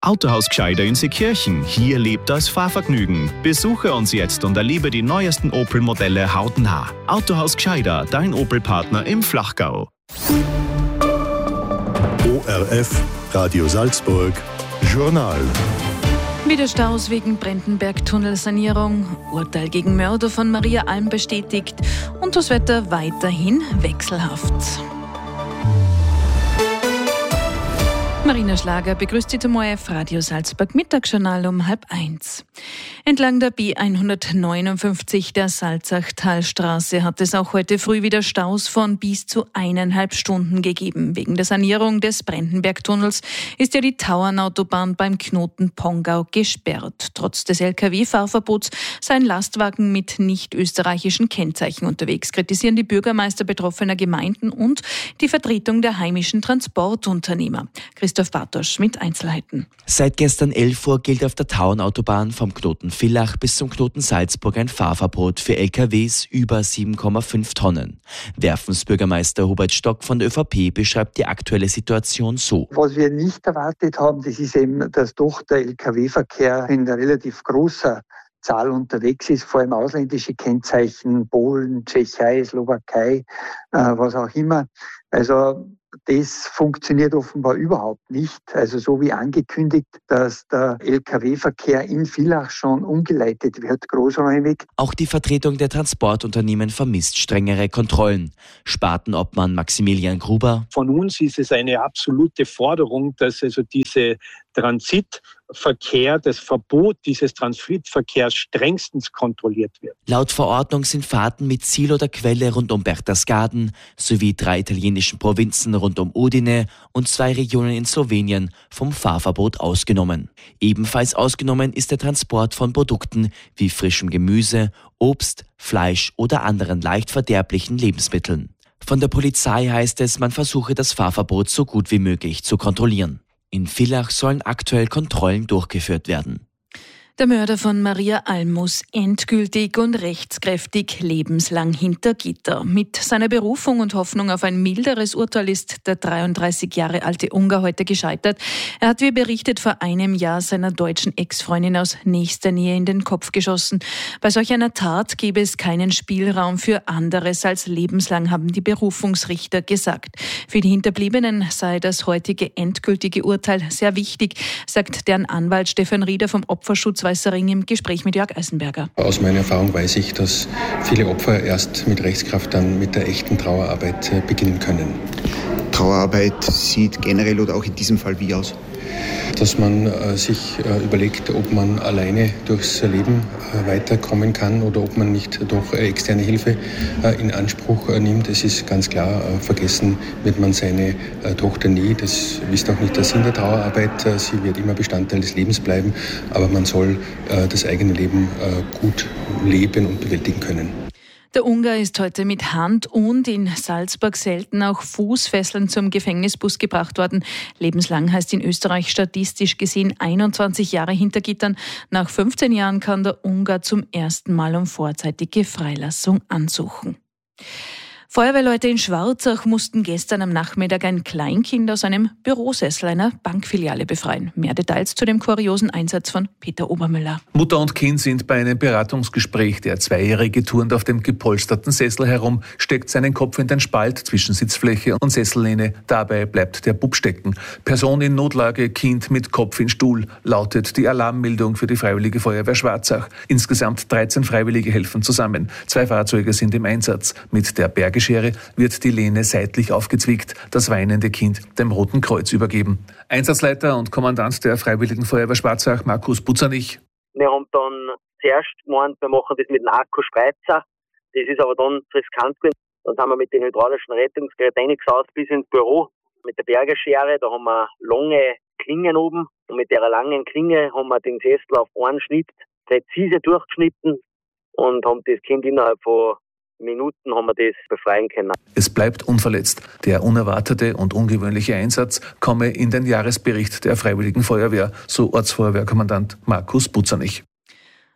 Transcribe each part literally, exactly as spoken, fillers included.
Autohaus Gscheider in Seekirchen. Hier lebt das Fahrvergnügen. Besuche uns jetzt und erlebe die neuesten Opel-Modelle hautnah. Autohaus Gscheider, dein Opel-Partner im Flachgau. O R F, Radio Salzburg, Journal. Wieder Staus wegen Brendenberg-Tunnelsanierung, Urteil gegen Mörder von Maria Alm bestätigt und das Wetter weiterhin wechselhaft. Marina Schlager begrüßt Sie zum O R F Radio Salzburg Mittagsjournal um halb eins. Entlang der B hundertneunundfünfzig der Salzachtalstraße hat es auch heute früh wieder Staus von bis zu eineinhalb Stunden gegeben. Wegen der Sanierung des Brendenberg-Tunnels ist ja die Tauernautobahn beim Knoten Pongau gesperrt. Trotz des L K W-Fahrverbots seien Lastwagen mit nicht österreichischen Kennzeichen unterwegs, kritisieren die Bürgermeister betroffener Gemeinden und die Vertretung der heimischen Transportunternehmer. Christoph Bartosch mit Einzelheiten. Seit gestern elf Uhr gilt auf der Tauernautobahn vom Knoten Villach bis zum Knoten Salzburg ein Fahrverbot für L K Ws über sieben Komma fünf Tonnen. Werfensbürgermeister Hubert Stock von der Ö V P beschreibt die aktuelle Situation so. Was wir nicht erwartet haben, das ist eben, dass doch der L K W-Verkehr in relativ großer Zahl unterwegs ist, vor allem ausländische Kennzeichen, Polen, Tschechei, Slowakei, äh, was auch immer. Also das funktioniert offenbar überhaupt nicht. Also so wie angekündigt, dass der L K W-Verkehr in Villach schon umgeleitet wird, großräumig. Auch die Vertretung der Transportunternehmen vermisst strengere Kontrollen. Spartenobmann Maximilian Gruber. Von uns ist es eine absolute Forderung, dass also diese Transitverkehr, das Verbot dieses Transitverkehrs strengstens kontrolliert wird. Laut Verordnung sind Fahrten mit Ziel oder Quelle rund um Berchtesgaden sowie drei italienischen Provinzen rund um Udine und zwei Regionen in Slowenien vom Fahrverbot ausgenommen. Ebenfalls ausgenommen ist der Transport von Produkten wie frischem Gemüse, Obst, Fleisch oder anderen leicht verderblichen Lebensmitteln. Von der Polizei heißt es, man versuche das Fahrverbot so gut wie möglich zu kontrollieren. In Villach sollen aktuell Kontrollen durchgeführt werden. Der Mörder von Maria Alm muss endgültig und rechtskräftig lebenslang hinter Gitter. Mit seiner Berufung und Hoffnung auf ein milderes Urteil ist der dreiunddreißig Jahre alte Ungar heute gescheitert. Er hat, wie berichtet, vor einem Jahr seiner deutschen Ex-Freundin aus nächster Nähe in den Kopf geschossen. Bei solch einer Tat gäbe es keinen Spielraum für anderes als lebenslang, haben die Berufungsrichter gesagt. Für die Hinterbliebenen sei das heutige endgültige Urteil sehr wichtig, sagt deren Anwalt Stefan Rieder vom Opferschutz Weißering im Gespräch mit Jörg Eisenberger. Aus meiner Erfahrung weiß ich, dass viele Opfer erst mit Rechtskraft dann mit der echten Trauerarbeit beginnen können. Trauerarbeit sieht generell oder auch in diesem Fall wie aus? Dass man äh, sich äh, überlegt, ob man alleine durchs Leben äh, weiterkommen kann oder ob man nicht doch äh, externe Hilfe äh, in Anspruch äh, nimmt. Es ist ganz klar, äh, vergessen wird man seine äh, Tochter nie. Das ist auch nicht der Sinn der Trauerarbeit. Äh, sie wird immer Bestandteil des Lebens bleiben, aber man soll äh, das eigene Leben äh, gut leben und bewältigen können. Der Ungar ist heute mit Hand- und in Salzburg selten auch Fußfesseln zum Gefängnisbus gebracht worden. Lebenslang heißt in Österreich statistisch gesehen einundzwanzig Jahre hinter Gittern. Nach fünfzehn Jahren kann der Ungar zum ersten Mal um vorzeitige Freilassung ansuchen. Feuerwehrleute in Schwarzach mussten gestern am Nachmittag ein Kleinkind aus einem Bürosessel einer Bankfiliale befreien. Mehr Details zu dem kuriosen Einsatz von Peter Obermüller. Mutter und Kind sind bei einem Beratungsgespräch. Der Zweijährige turnt auf dem gepolsterten Sessel herum, steckt seinen Kopf in den Spalt zwischen Sitzfläche und Sessellehne. Dabei bleibt der Bub stecken. Person in Notlage, Kind mit Kopf in Stuhl, lautet die Alarmmeldung für die Freiwillige Feuerwehr Schwarzach. Insgesamt dreizehn Freiwillige helfen zusammen. Zwei Fahrzeuge sind im Einsatz. Mit der Berge Schere wird die Lehne seitlich aufgezwickt, das weinende Kind dem Roten Kreuz übergeben. Einsatzleiter und Kommandant der Freiwilligen Feuerwehr Schwarzach, Markus Butzernich. Wir haben dann zuerst gemeint, wir machen das mit einem Akkuspreizer. Das ist aber dann riskant gewesen. Dann sind wir mit den hydraulischen Rettungsgeräten reingesaust bis ins Büro. Mit der Bergerschere, da haben wir lange Klingen oben. Und mit der langen Klinge haben wir den Sessel auf einen Schnitt präzise durchgeschnitten und haben das Kind innerhalb von Minuten haben wir das befreien können. Es bleibt unverletzt. Der unerwartete und ungewöhnliche Einsatz komme in den Jahresbericht der Freiwilligen Feuerwehr, so Ortsfeuerwehrkommandant Markus Butzernich.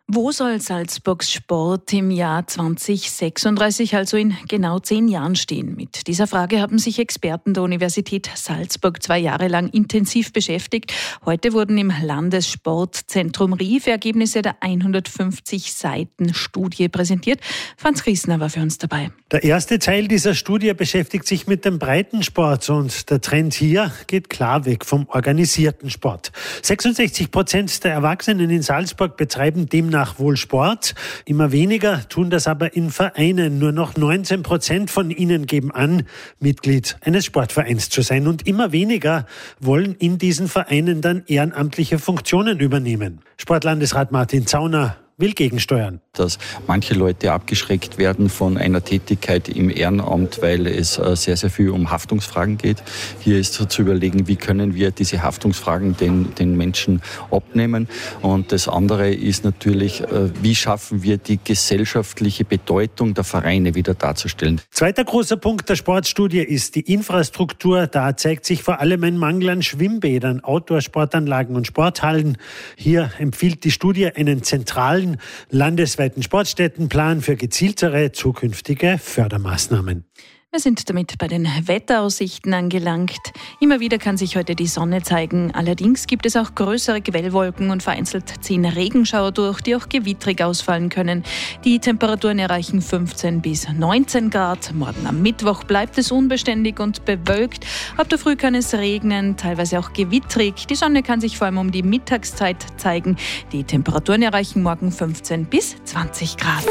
Wo soll Salzburgs Sport im Jahr zwanzig sechsunddreißig, also in genau zehn Jahren, stehen? Mit dieser Frage haben sich Experten der Universität Salzburg zwei Jahre lang intensiv beschäftigt. Heute wurden im Landessportzentrum Rief Ergebnisse der hundertfünfzig Seiten Studie präsentiert. Franz Griesner war für uns dabei. Der erste Teil dieser Studie beschäftigt sich mit dem Breitensport und der Trend hier geht klar weg vom organisierten Sport. sechsundsechzig Prozent der Erwachsenen in Salzburg betreiben demnach nach wohl Sport. Immer weniger tun das aber in Vereinen. Nur noch neunzehn Prozent von ihnen geben an, Mitglied eines Sportvereins zu sein. Und immer weniger wollen in diesen Vereinen dann ehrenamtliche Funktionen übernehmen. Sportlandesrat Martin Zauner will gegensteuern. Dass manche Leute abgeschreckt werden von einer Tätigkeit im Ehrenamt, weil es sehr, sehr viel um Haftungsfragen geht. Hier ist zu überlegen, wie können wir diese Haftungsfragen den, den Menschen abnehmen. Und das andere ist natürlich, wie schaffen wir die gesellschaftliche Bedeutung der Vereine wieder darzustellen. Zweiter großer Punkt der Sportstudie ist die Infrastruktur. Da zeigt sich vor allem ein Mangel an Schwimmbädern, Outdoor-Sportanlagen und Sporthallen. Hier empfiehlt die Studie einen zentralen landesweiten Sportstättenplan für gezieltere zukünftige Fördermaßnahmen. Wir sind damit bei den Wetteraussichten angelangt. Immer wieder kann sich heute die Sonne zeigen. Allerdings gibt es auch größere Quellwolken und vereinzelt ziehen Regenschauer durch, die auch gewittrig ausfallen können. Die Temperaturen erreichen fünfzehn bis neunzehn Grad. Morgen am Mittwoch bleibt es unbeständig und bewölkt. Ab der Früh kann es regnen, teilweise auch gewittrig. Die Sonne kann sich vor allem um die Mittagszeit zeigen. Die Temperaturen erreichen morgen fünfzehn bis zwanzig Grad.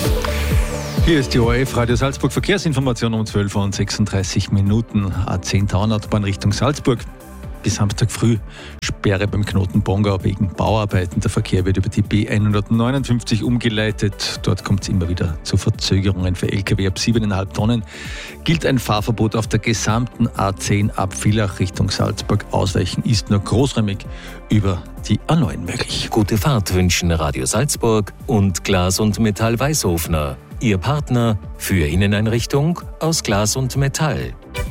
Hier ist die O R F Radio Salzburg Verkehrsinformation um zwölf Uhr und sechsunddreißig Minuten. A zehn Tauernautobahn Richtung Salzburg. Bis Samstag früh Sperre beim Knoten Bongau wegen Bauarbeiten. Der Verkehr wird über die B hundertneunundfünfzig umgeleitet. Dort kommt es immer wieder zu Verzögerungen für L K W ab sieben Komma fünf Tonnen. Gilt ein Fahrverbot auf der gesamten A zehn ab Villach Richtung Salzburg. Ausweichen ist nur großräumig über die A neun möglich. Gute Fahrt wünschen Radio Salzburg und Glas und Metall Weißhofner. Ihr Partner für Inneneinrichtung aus Glas und Metall.